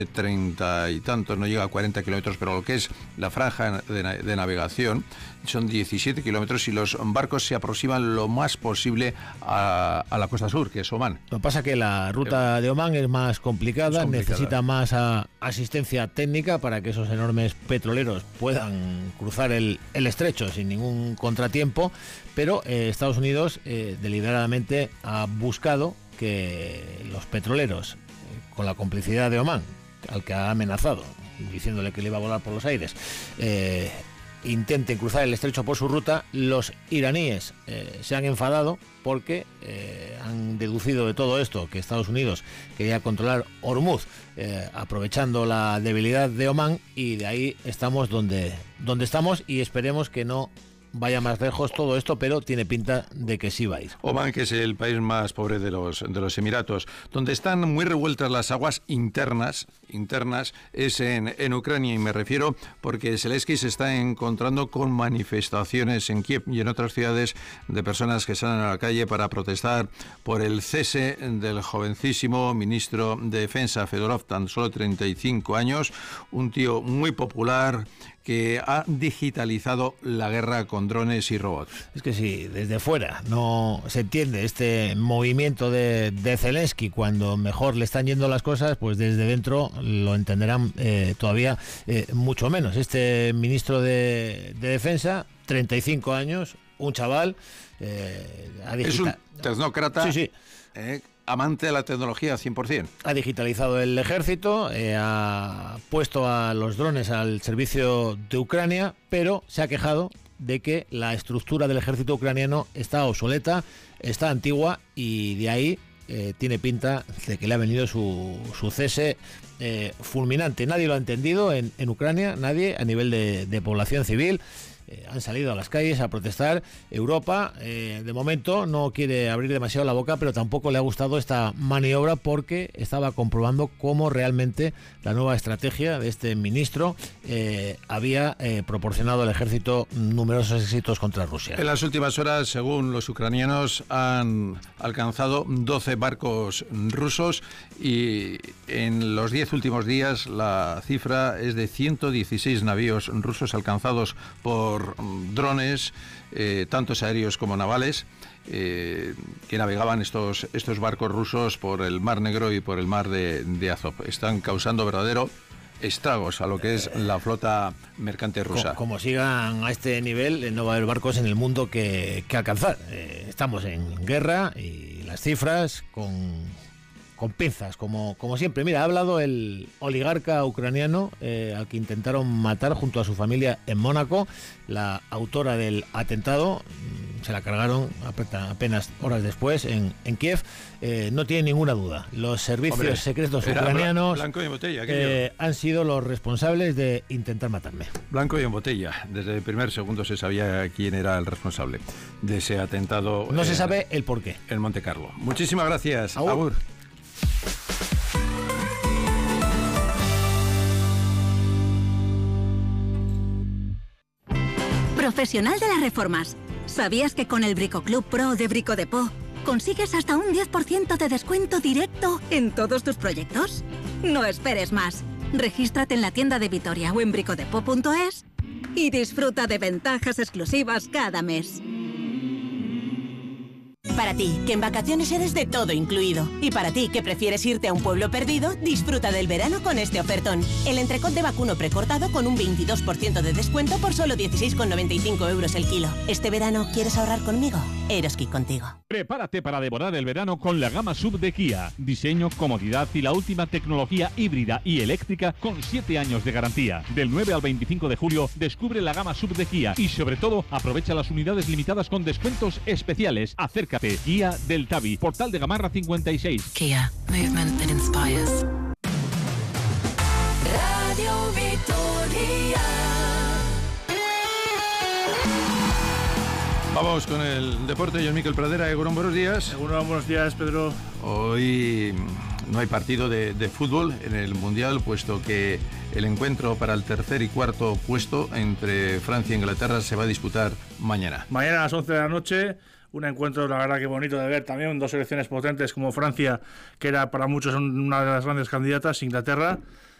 30 y tantos, no llega a 40 kilómetros, pero lo que es la franja de navegación son 17 kilómetros y los barcos se aproximan lo más posible a la costa sur, que es Omán. Lo que pasa es que la ruta de Omán es más complicada, necesita más asistencia técnica para que esos enormes petroleros puedan cruzar el estrecho sin ningún contratiempo, pero Estados Unidos deliberadamente ha buscado que los petroleros, con la complicidad de Omán, al que ha amenazado, diciéndole que le iba a volar por los aires, intenten cruzar el estrecho por su ruta. Los iraníes se han enfadado porque han deducido de todo esto que Estados Unidos quería controlar Hormuz, aprovechando la debilidad de Omán, y de ahí estamos donde estamos, y esperemos que no vaya más lejos todo esto, pero tiene pinta de que sí va a ir. Omán, que es el país más pobre de los Emiratos, donde están muy revueltas las aguas internas, es en Ucrania, y me refiero porque Zelensky se está encontrando con manifestaciones en Kiev y en otras ciudades de personas que salen a la calle para protestar por el cese del jovencísimo ministro de Defensa, Fedorov, tan solo 35 años, un tío muy popular que ha digitalizado la guerra con drones y robots. Es que si desde fuera no se entiende este movimiento de Zelensky cuando mejor le están yendo las cosas, pues desde dentro lo entenderán todavía mucho menos. Este ministro de Defensa, 35 años, un chaval... es un tecnócrata. Sí. Amante de la tecnología 100%. Ha digitalizado el ejército, ha puesto a los drones al servicio de Ucrania, pero se ha quejado de que la estructura del ejército ucraniano está obsoleta, está antigua, y de ahí tiene pinta de que le ha venido su cese fulminante. Nadie lo ha entendido en Ucrania, nadie a nivel de población civil. Han salido a las calles a protestar. Europa, de momento, no quiere abrir demasiado la boca, pero tampoco le ha gustado esta maniobra porque estaba comprobando cómo realmente la nueva estrategia de este ministro había proporcionado al ejército numerosos éxitos contra Rusia. En las últimas horas, según los ucranianos, han alcanzado 12 barcos rusos, y en los 10 últimos días la cifra es de 116 navíos rusos alcanzados por drones, tantos aéreos como navales, que navegaban estos barcos rusos por el Mar Negro y por el Mar de Azov. Están causando verdadero estragos a lo que es la flota mercante rusa. Como sigan a este nivel, no va a haber barcos en el mundo que alcanzar. Estamos en guerra y las cifras con pinzas, como siempre. Mira, ha hablado el oligarca ucraniano al que intentaron matar junto a su familia en Mónaco. La autora del atentado se la cargaron apenas horas después en Kiev. No tiene ninguna duda. Los servicios secretos ucranianos blanco y en botella, han sido los responsables de intentar matarme. Blanco y en botella. Desde el primer segundo se sabía quién era el responsable de ese atentado. No se sabe el porqué. En Monte Carlo. Muchísimas gracias. Agur. Profesional de las reformas. ¿Sabías que con el Brico Club Pro de Brico Depot consigues hasta un 10% de descuento directo en todos tus proyectos? No esperes más. Regístrate en la tienda de Vitoria o en bricodepot.es y disfruta de ventajas exclusivas cada mes. Para ti, que en vacaciones eres de todo incluido. Y para ti, que prefieres irte a un pueblo perdido, disfruta del verano con este ofertón. El entrecot de vacuno precortado con un 22% de descuento por solo 16,95 euros el kilo. ¿Este verano quieres ahorrar conmigo? Eroski contigo. Prepárate para devorar el verano con la gama SUV de Kia. Diseño, comodidad y la última tecnología híbrida y eléctrica con 7 años de garantía. Del 9 al 25 de julio, descubre la gama SUV de Kia y, sobre todo, aprovecha las unidades limitadas con descuentos especiales. Acércate. Kia del Tabi, Portal de Gamarra 56. Kia, movement that inspires. Radio Vitoria. Vamos con el deporte. Yo, Miquel Pradera. Egunon, buenos días. Egunon, buenos días, Pedro. Hoy no hay partido de fútbol en el Mundial, puesto que el encuentro para el tercer y cuarto puesto entre Francia e Inglaterra se va a disputar mañana. Mañana a las 11 de la noche, un encuentro, la verdad que bonito de ver también, dos selecciones potentes como Francia, que era para muchos una de las grandes candidatas, Inglaterra,